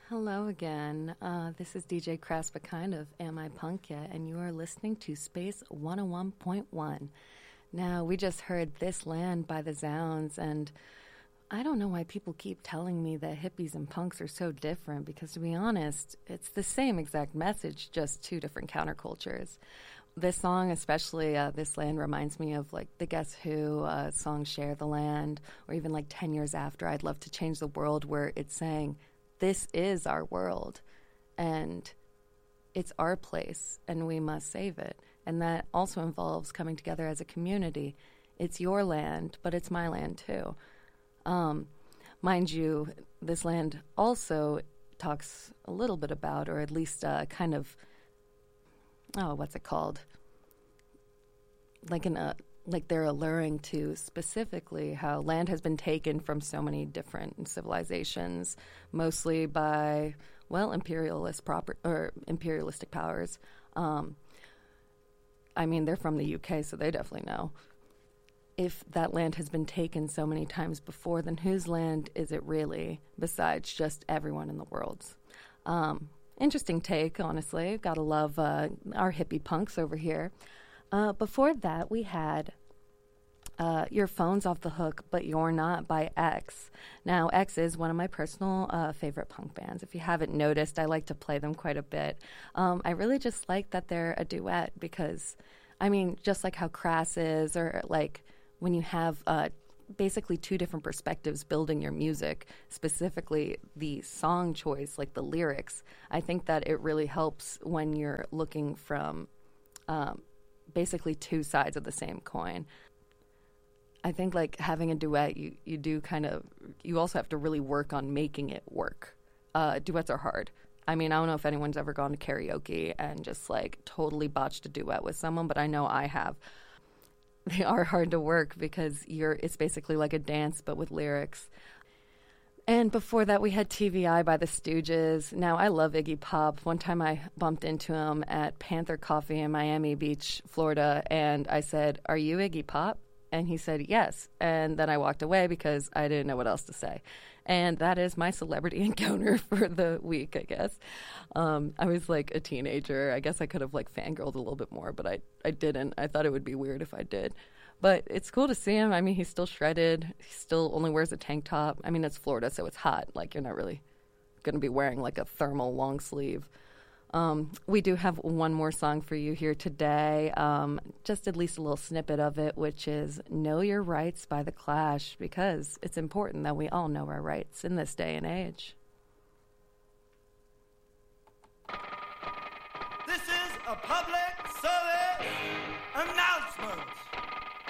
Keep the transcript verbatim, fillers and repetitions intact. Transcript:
Hello again. Uh, this is D J Craspa Kind of Am I Punk Yet? And you are listening to Space one oh one point one. Now, we just heard This Land by the Zounds, and I don't know why people keep telling me that hippies and punks are so different, because to be honest, it's the same exact message, just two different countercultures. This song, especially uh, This Land, reminds me of like the Guess Who uh, song Share the Land, or even like ten years after, I'd Love to Change the World, where it's saying, this is our world, and it's our place, and we must save it. And that also involves coming together as a community. It's your land, but it's my land too. Um, mind you, This Land also talks a little bit about, or at least uh, kind of, oh, what's it called? Like an uh, like they're alluring to specifically how land has been taken from so many different civilizations, mostly by, well, imperialist proper or imperialistic powers. Um, I mean, they're from the U K, so they definitely know. If that land has been taken so many times before, then whose land is it really, besides just everyone in the world's? Um, interesting take, honestly. Gotta love uh, our hippie punks over here. Uh, before that, we had uh, Your Phone's Off the Hook, But You're Not by X. Now, X is one of my personal uh, favorite punk bands. If you haven't noticed, I like to play them quite a bit. Um, I really just like that they're a duet because, I mean, just like how Crass is, or like when you have uh, basically two different perspectives building your music, specifically the song choice, like the lyrics, I think that it really helps when you're looking from um, basically two sides of the same coin. I think like having a duet, you, you do kind of, you also have to really work on making it work. Uh, duets are hard. I mean, I don't know if anyone's ever gone to karaoke and just like totally botched a duet with someone, but I know I have. They are hard to work because you're, it's basically like a dance, but with lyrics. And before that, we had T V I by the Stooges. Now, I love Iggy Pop. One time I bumped into him at Panther Coffee in Miami Beach, Florida, and I said, "Are you Iggy Pop?" And he said, "Yes." And then I walked away because I didn't know what else to say. And that is my celebrity encounter for the week, I guess. Um, I was like a teenager. I guess I could have like fangirled a little bit more, but I, I didn't. I thought it would be weird if I did. But it's cool to see him. I mean, he's still shredded. He still only wears a tank top. I mean, it's Florida, so it's hot. Like, you're not really going to be wearing, like, a thermal long sleeve. Um, we do have one more song for you here today, um, just at least a little snippet of it, which is Know Your Rights by The Clash, because it's important that we all know our rights in this day and age. This is a public service announcement.